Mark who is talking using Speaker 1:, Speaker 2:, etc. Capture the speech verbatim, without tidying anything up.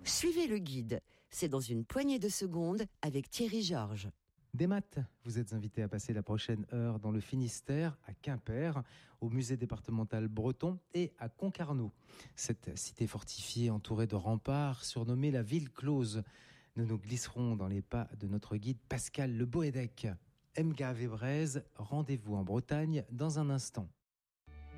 Speaker 1: Suivez le guide. C'est dans une poignée de secondes avec Thierry Georges.
Speaker 2: Des maths, vous êtes invité à passer la prochaine heure dans le Finistère, à Quimper, au musée départemental breton et à Concarneau. Cette cité fortifiée entourée de remparts, surnommée la ville close. Nous nous glisserons dans les pas de notre guide Pascal Le Boédec. M G A Vébrez, rendez-vous en Bretagne dans un instant.